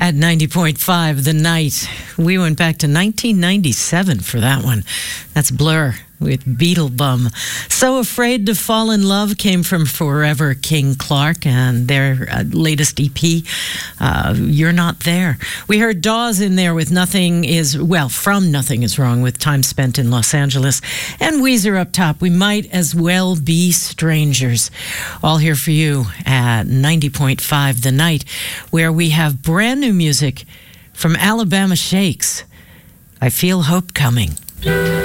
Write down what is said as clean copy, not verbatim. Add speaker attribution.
Speaker 1: At 90.5 The Night. We went back to 1997 for that one. That's Blur with Beetlebum. So Afraid to Fall in Love came from Forever King Clark and their latest EP, You're Not There. We heard Dawes in there with from Nothing Is Wrong with Time Spent in Los Angeles. And Weezer up top, We Might As Well Be Strangers. All here for you at 90.5 The Night, where we have brand new music from Alabama Shakes. I Feel Hope Coming.